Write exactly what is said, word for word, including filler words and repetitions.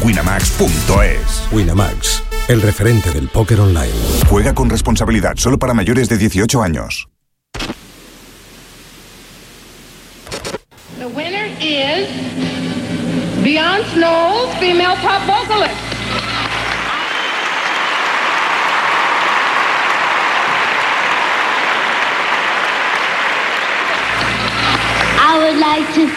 winamax punto es. Winamax, el referente del póker online. Juega con responsabilidad, solo para mayores de dieciocho años. The winner is Beyonce Knowles, female pop vocalist. I would like to